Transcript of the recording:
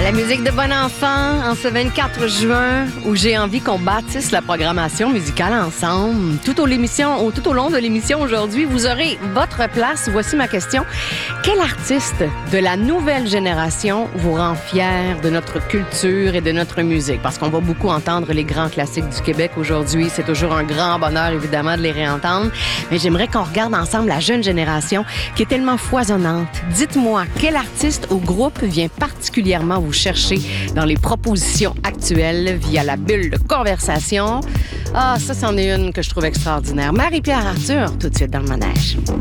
La musique de bon enfant en ce 24 juin où j'ai envie qu'on bâtisse la programmation musicale ensemble. Tout au long de l'émission aujourd'hui, vous aurez votre place. Voici ma question. Quel artiste de la nouvelle génération vous rend fier de notre culture et de notre musique? Parce qu'on va beaucoup entendre les grands classiques du Québec aujourd'hui. C'est toujours un grand bonheur, évidemment, de les réentendre. Mais j'aimerais qu'on regarde ensemble la jeune génération qui est tellement foisonnante. Dites-moi, quel artiste ou groupe vient particulièrement vous chercher dans les propositions actuelles via la bulle de conversation? Ah, ça, c'en est une que je trouve extraordinaire. Marie-Pierre Arthur, tout de suite dans le manège.